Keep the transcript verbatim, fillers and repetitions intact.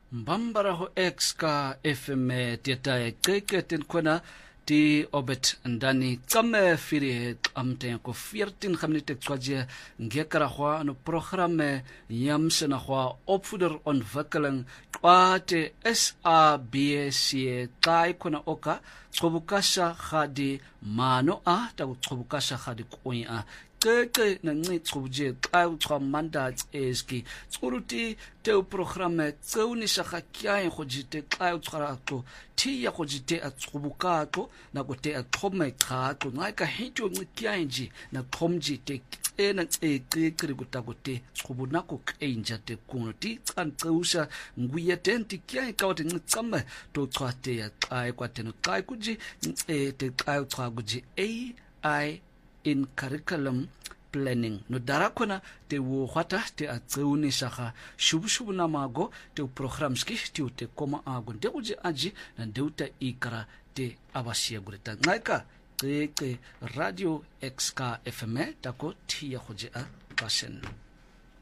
Mbambara ho X ka F M tiatae keke ten kona ti obet ndani kame firi amte ko veertien minute twaje ngekara hwa no programme yamsena hwa opvoeder ontwikkeling kwate S A B C kai kona oka chobukasha khadi mano a ta chobukasha khadi konya keke na ngi chobuje kai chwa mandat eski tsuruti te programme tseuni shaka kya khojite kai chara to ti ya khojite a chobukato na go te a thome khato ngai ka hito ngi kya inji na thomji te ena e kekri go ta go te chobuna ko kenja te kuno ti tsantseusa nguye tenti kya ka wote ngi tsama to tswate ya kai kwa teno kai kuji e te kai tswa guji A I in curriculum planning no darakona te wo khata te a tseuni shaka shubushubu na mago te programs ki te te koma ago te uji aji na deuta ikara te abasia gureta ngaika te radio X K F M tako tia khoje a passion.